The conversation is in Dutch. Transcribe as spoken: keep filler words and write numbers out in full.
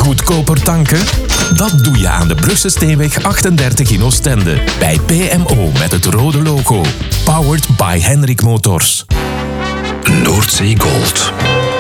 Goedkoper tanken? Dat doe je aan de Brugse Steenweg achtendertig in Oostende. Bij P M O met het rode logo. Powered by Henrik Motors. Noordzee Gold.